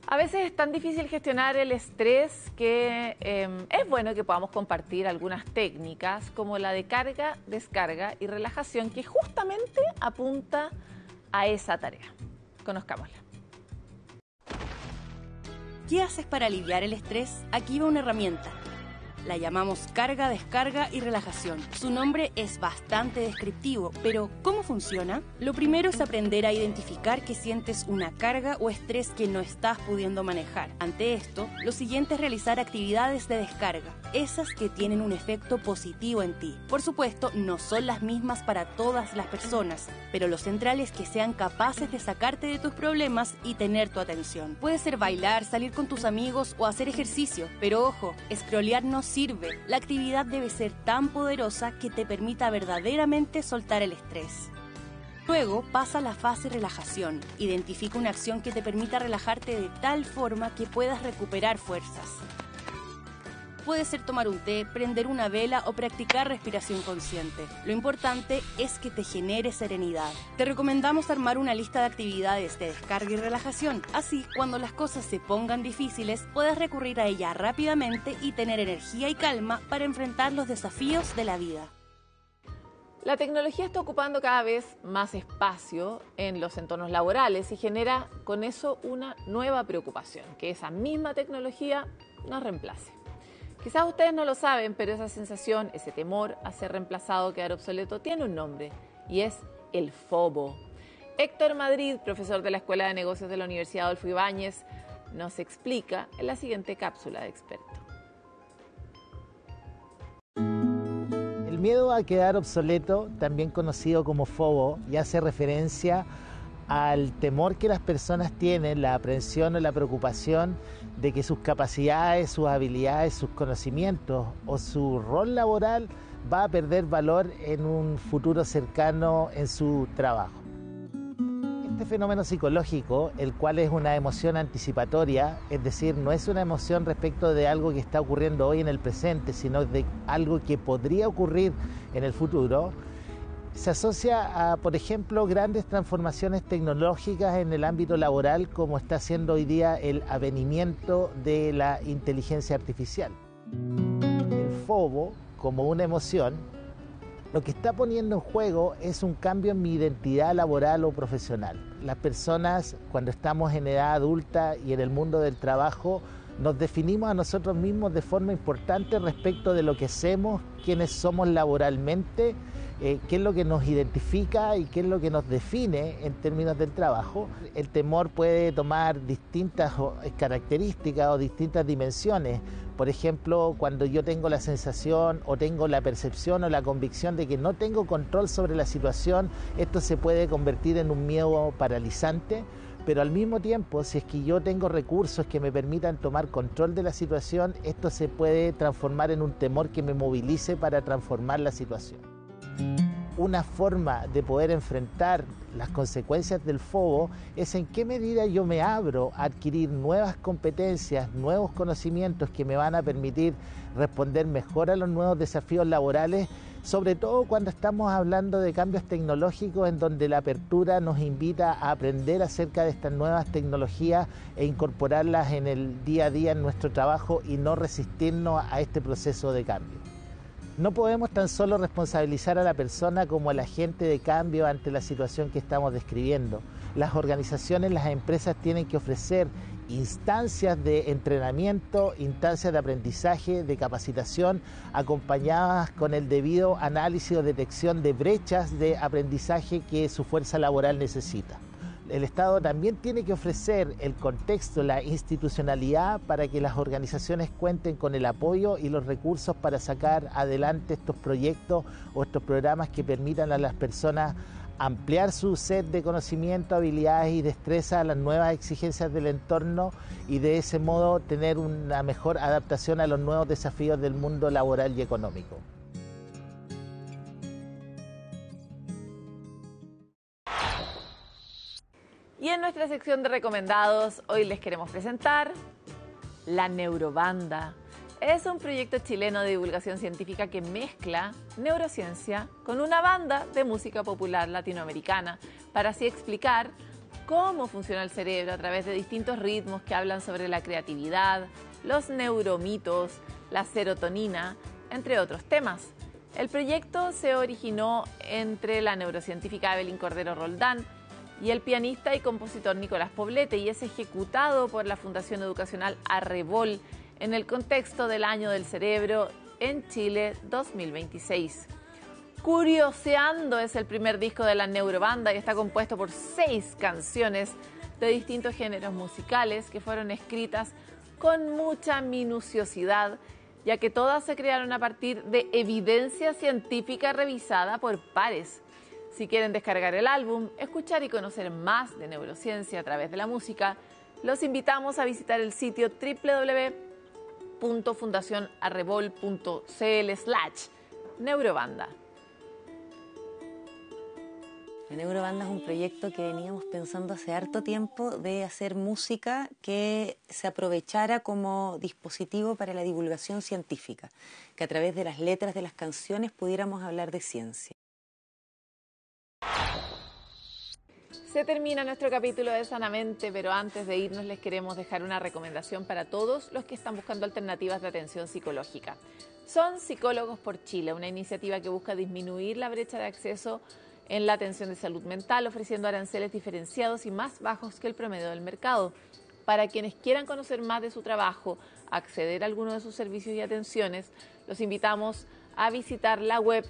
A veces es tan difícil gestionar el estrés que es bueno que podamos compartir algunas técnicas como la de carga, descarga y relajación que justamente apunta a esa tarea. Conozcámosla. ¿Qué haces para aliviar el estrés? Aquí va una herramienta. La llamamos carga, descarga y relajación. Su nombre es bastante descriptivo, pero ¿cómo funciona? Lo primero es aprender a identificar que sientes una carga o estrés que no estás pudiendo manejar. Ante esto, lo siguiente es realizar actividades de descarga, esas que tienen un efecto positivo en ti. Por supuesto, no son las mismas para todas las personas, pero lo central es que sean capaces de sacarte de tus problemas y tener tu atención. Puede ser bailar, salir con tus amigos o hacer ejercicio, pero ojo, scrollear no sirve. La actividad debe ser tan poderosa que te permita verdaderamente soltar el estrés. Luego pasa a la fase relajación. Identifica una acción que te permita relajarte de tal forma que puedas recuperar fuerzas. Puede ser tomar un té, prender una vela o practicar respiración consciente. Lo importante es que te genere serenidad. Te recomendamos armar una lista de actividades de descarga y relajación. Así, cuando las cosas se pongan difíciles, puedes recurrir a ella rápidamente y tener energía y calma para enfrentar los desafíos de la vida. La tecnología está ocupando cada vez más espacio en los entornos laborales y genera con eso una nueva preocupación, que esa misma tecnología nos reemplace. Quizás ustedes no lo saben, pero esa sensación, ese temor a ser reemplazado, quedar obsoleto, tiene un nombre y es el FOMO. Héctor Madrid, profesor de la Escuela de Negocios de la Universidad Adolfo Ibáñez, nos explica en la siguiente cápsula de experto. El miedo a quedar obsoleto, también conocido como FOMO, y hace referencia al temor que las personas tienen, la aprensión o la preocupación de que sus capacidades, sus habilidades, sus conocimientos o su rol laboral va a perder valor en un futuro cercano en su trabajo. Este fenómeno psicológico, el cual es una emoción anticipatoria, es decir, no es una emoción respecto de algo que está ocurriendo hoy en el presente, sino de algo que podría ocurrir en el futuro, se asocia a, por ejemplo, grandes transformaciones tecnológicas en el ámbito laboral, como está haciendo hoy día el avenimiento de la inteligencia artificial. El FOMO, como una emoción, lo que está poniendo en juego es un cambio en mi identidad laboral o profesional. Las personas, cuando estamos en edad adulta y en el mundo del trabajo, nos definimos a nosotros mismos de forma importante respecto de lo que hacemos, quiénes somos laboralmente, qué es lo que nos identifica y qué es lo que nos define en términos del trabajo. El temor puede tomar distintas características o distintas dimensiones. Por ejemplo, cuando yo tengo la sensación o tengo la percepción o la convicción de que no tengo control sobre la situación, esto se puede convertir en un miedo paralizante. Pero al mismo tiempo, si es que yo tengo recursos que me permitan tomar control de la situación, esto se puede transformar en un temor que me movilice para transformar la situación. Una forma de poder enfrentar las consecuencias del FOMO es en qué medida yo me abro a adquirir nuevas competencias, nuevos conocimientos que me van a permitir responder mejor a los nuevos desafíos laborales, sobre todo cuando estamos hablando de cambios tecnológicos en donde la apertura nos invita a aprender acerca de estas nuevas tecnologías e incorporarlas en el día a día en nuestro trabajo y no resistirnos a este proceso de cambio. No podemos tan solo responsabilizar a la persona como al agente de cambio ante la situación que estamos describiendo. Las organizaciones, las empresas tienen que ofrecer instancias de entrenamiento, instancias de aprendizaje, de capacitación, acompañadas con el debido análisis o detección de brechas de aprendizaje que su fuerza laboral necesita. El Estado también tiene que ofrecer el contexto, la institucionalidad para que las organizaciones cuenten con el apoyo y los recursos para sacar adelante estos proyectos o estos programas que permitan a las personas ampliar su set de conocimiento, habilidades y destrezas a las nuevas exigencias del entorno y de ese modo tener una mejor adaptación a los nuevos desafíos del mundo laboral y económico. Y en nuestra sección de recomendados, hoy les queremos presentar La Neurobanda. Es un proyecto chileno de divulgación científica que mezcla neurociencia con una banda de música popular latinoamericana para así explicar cómo funciona el cerebro a través de distintos ritmos que hablan sobre la creatividad, los neuromitos, la serotonina, entre otros temas. El proyecto se originó entre la neurocientífica Evelyn Cordero Roldán y el pianista y compositor Nicolás Poblete y es ejecutado por la Fundación Educacional Arrebol en el contexto del Año del Cerebro en Chile 2026. Curioseando es el primer disco de la Neurobanda y está compuesto por 6 canciones de distintos géneros musicales que fueron escritas con mucha minuciosidad, ya que todas se crearon a partir de evidencia científica revisada por pares. Si quieren descargar el álbum, escuchar y conocer más de neurociencia a través de la música, los invitamos a visitar el sitio www.fundacionarrebol.cl/neurobanda. La Neurobanda es un proyecto que veníamos pensando hace harto tiempo de hacer música que se aprovechara como dispositivo para la divulgación científica, que a través de las letras de las canciones pudiéramos hablar de ciencia. Se termina nuestro capítulo de Sanamente, pero antes de irnos les queremos dejar una recomendación para todos los que están buscando alternativas de atención psicológica. Son Psicólogos por Chile, una iniciativa que busca disminuir la brecha de acceso en la atención de salud mental, ofreciendo aranceles diferenciados y más bajos que el promedio del mercado. Para quienes quieran conocer más de su trabajo, acceder a alguno de sus servicios y atenciones, los invitamos a visitar la web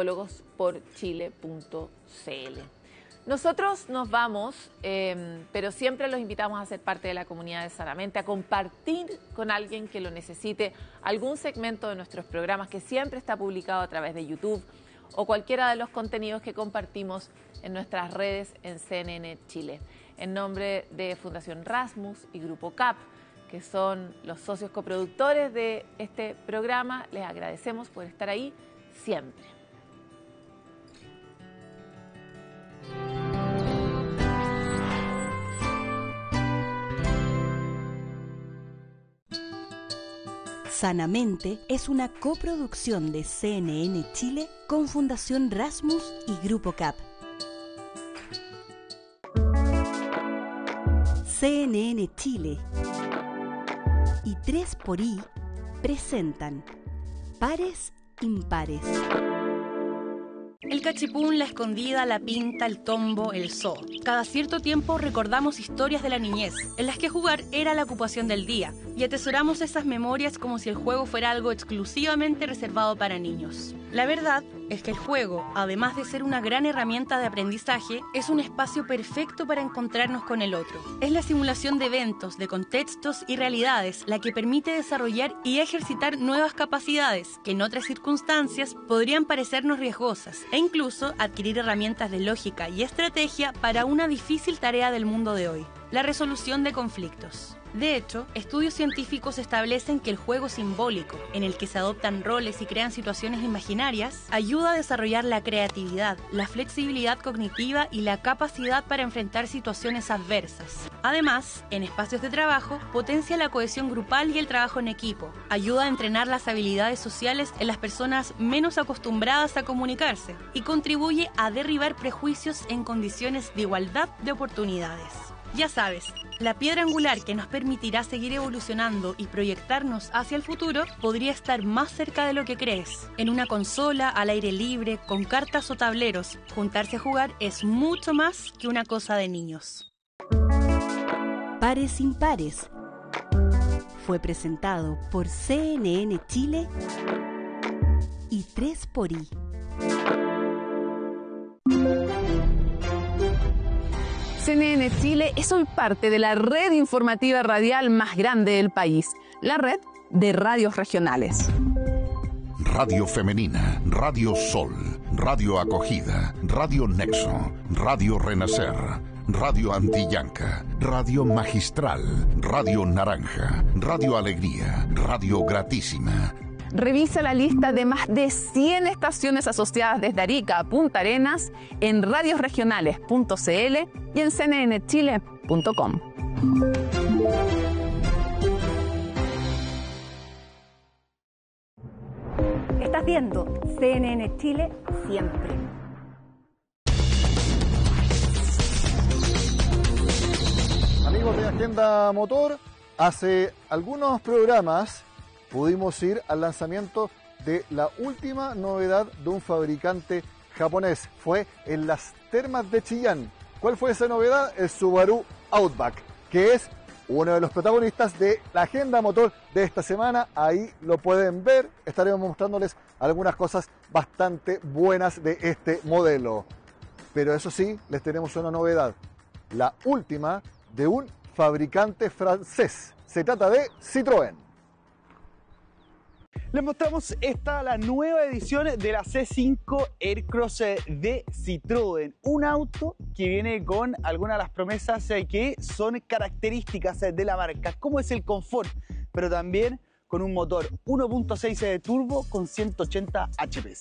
psicólogosporchile.cl. Nosotros nos vamos, pero siempre los invitamos a ser parte de la comunidad de Sanamente, a compartir con alguien que lo necesite algún segmento de nuestros programas que siempre está publicado a través de YouTube o cualquiera de los contenidos que compartimos en nuestras redes en CNN Chile. En nombre de Fundación Rasmus y Grupo CAP, que son los socios coproductores de este programa, les agradecemos por estar ahí siempre. Sanamente es una coproducción de CNN Chile con Fundación Rasmus y Grupo CAP. CNN Chile y 3xI presentan Pares Impares. El cachipún, la escondida, la pinta, el tombo, el zoo. Cada cierto tiempo recordamos historias de la niñez, en las que jugar era la ocupación del día, y atesoramos esas memorias como si el juego fuera algo exclusivamente reservado para niños. La verdad es que el juego, además de ser una gran herramienta de aprendizaje, es un espacio perfecto para encontrarnos con el otro. Es la simulación de eventos, de contextos y realidades la que permite desarrollar y ejercitar nuevas capacidades que en otras circunstancias podrían parecernos riesgosas e incluso adquirir herramientas de lógica y estrategia para una difícil tarea del mundo de hoy, la resolución de conflictos. De hecho, estudios científicos establecen que el juego simbólico, en el que se adoptan roles y crean situaciones imaginarias, ayuda a desarrollar la creatividad, la flexibilidad cognitiva y la capacidad para enfrentar situaciones adversas. Además, en espacios de trabajo, potencia la cohesión grupal y el trabajo en equipo, ayuda a entrenar las habilidades sociales en las personas menos acostumbradas a comunicarse y contribuye a derribar prejuicios en condiciones de igualdad de oportunidades. Ya sabes, la piedra angular que nos permitirá seguir evolucionando y proyectarnos hacia el futuro podría estar más cerca de lo que crees. En una consola, al aire libre, con cartas o tableros, juntarse a jugar es mucho más que una cosa de niños. Pares Impares fue presentado por CNN Chile y 3xI. CNN Chile es hoy parte de la red informativa radial más grande del país, la red de radios regionales. Radio Femenina, Radio Sol, Radio Acogida, Radio Nexo, Radio Renacer, Radio Antillanca, Radio Magistral, Radio Naranja, Radio Alegría, Radio Gratísima. Revisa la lista de más de 100 estaciones asociadas desde Arica a Punta Arenas en radiosregionales.cl y en cnnchile.com. Estás viendo CNN Chile siempre. Amigos de Agenda Motor, hace algunos programas pudimos ir al lanzamiento de la última novedad de un fabricante japonés. Fue en las termas de Chillán. ¿Cuál fue esa novedad? El Subaru Outback, que es uno de los protagonistas de la Agenda Motor de esta semana. Ahí lo pueden ver. Estaremos mostrándoles algunas cosas bastante buenas de este modelo. Pero eso sí, les tenemos una novedad. La última de un fabricante francés. Se trata de Citroën. Les mostramos la nueva edición de la C5 Aircross de Citroën. Un auto que viene con algunas de las promesas que son características de la marca, como es el confort, pero también con un motor 1.6 de turbo con 180 HP.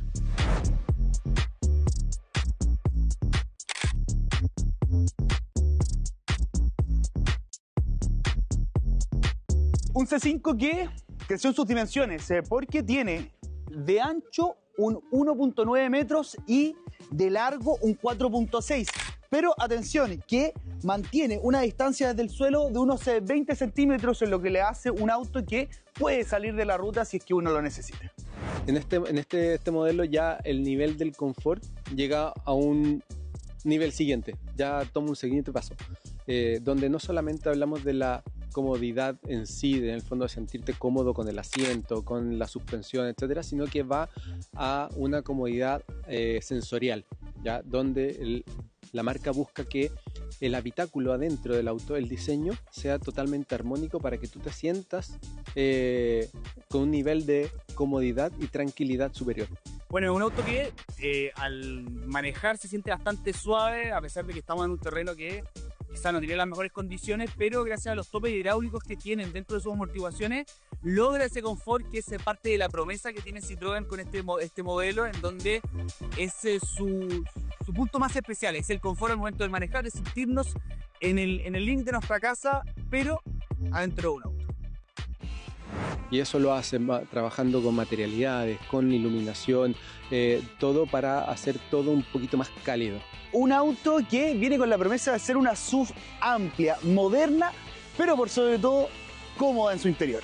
Un C5 que creció en sus dimensiones porque tiene de ancho un 1.9 metros y de largo un 4.6. Pero atención, que mantiene una distancia desde el suelo de unos 20 centímetros, en lo que le hace un auto que puede salir de la ruta si es que uno lo necesita. En este modelo ya el nivel del confort llega a un nivel siguiente, ya toma un siguiente paso, donde no solamente hablamos de la comodidad en sí, en el fondo de sentirte cómodo con el asiento, con la suspensión, etcétera, sino que va a una comodidad sensorial, ¿ya? Donde la marca busca que el habitáculo adentro del auto, el diseño, sea totalmente armónico para que tú te sientas con un nivel de comodidad y tranquilidad superior. Bueno, es un auto que al manejar se siente bastante suave, a pesar de que estamos en un terreno que quizá no tiene las mejores condiciones, pero gracias a los topes hidráulicos que tienen dentro de sus amortiguaciones, logra ese confort que es parte de la promesa que tiene Citroën con este modelo, en donde es su punto más especial, es el confort al momento de manejar, es sentirnos en el límite de nuestra casa, pero adentro de un auto. Y eso lo hace trabajando con materialidades, con iluminación, todo para hacer todo un poquito más cálido. Un auto que viene con la promesa de ser una SUV amplia, moderna, pero por sobre todo cómoda en su interior.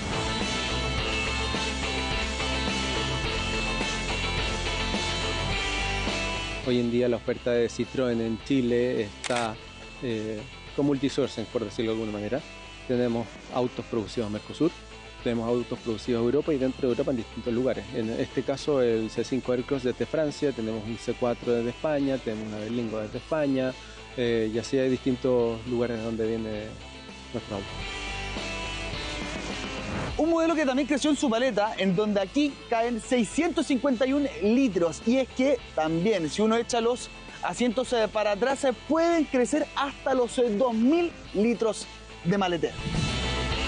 Hoy en día la oferta de Citroën en Chile está con multisourcing, por decirlo de alguna manera. Tenemos autos producidos en Mercosur, tenemos autos producidos en Europa y dentro de Europa en distintos lugares. En este caso el C5 Aircross desde Francia, tenemos un C4 desde España, tenemos una Berlingo desde España, y así hay distintos lugares donde viene nuestro auto. Un modelo que también creció en su paleta, en donde aquí caen 651 litros. Y es que también, si uno echa los asientos para atrás, pueden crecer hasta los 2000 litros de maletero.